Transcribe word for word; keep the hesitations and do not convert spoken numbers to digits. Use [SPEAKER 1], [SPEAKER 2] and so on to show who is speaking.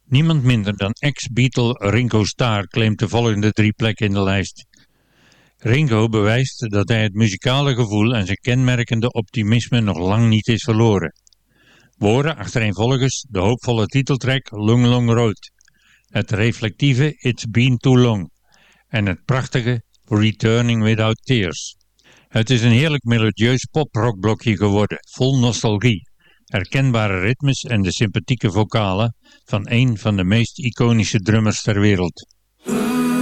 [SPEAKER 1] Niemand minder dan ex-Beatle Ringo Starr claimt de volgende drie plekken in de lijst. Ringo bewijst dat hij het muzikale gevoel en zijn kenmerkende optimisme nog lang niet is verloren. We horen achtereenvolgens de hoopvolle titeltrack Long Long Road, het reflectieve It's Been Too Long en het prachtige Returning Without Tears. Het is een heerlijk melodieus pop-rockblokje geworden, vol nostalgie, herkenbare ritmes en de sympathieke vocalen van een van de meest iconische drummers ter wereld.